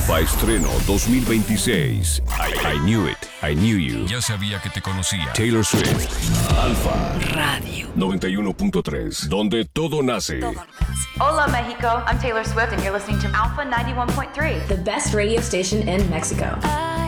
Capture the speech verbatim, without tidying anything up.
Alfa Estreno dos mil veintiséis. I, I Knew It, I Knew You. Ya sabía que te conocía. Taylor Swift. Alfa Radio noventa y uno punto tres, donde todo nace. Todo nace. Hola, Mexico. I'm Taylor Swift, and you're listening to Alpha ninety-one point three. The best radio station in Mexico.